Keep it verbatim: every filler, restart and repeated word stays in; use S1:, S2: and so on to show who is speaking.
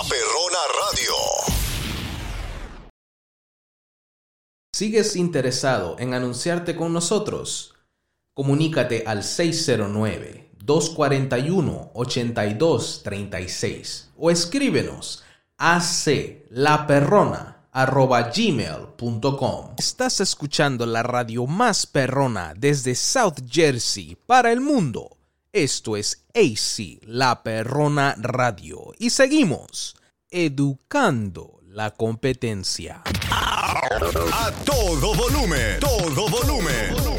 S1: Perrona Radio.
S2: ¿Sigues interesado en anunciarte con nosotros? Comunícate al seis cero nueve, dos cuatro uno, ocho dos tres seis o escríbenos a aclaperrona arroba gmail punto com. Estás escuchando la radio más perrona desde South Jersey para el mundo. Esto es A C, La Perrona Radio. Y seguimos educando la competencia.
S1: A todo volumen, todo volumen.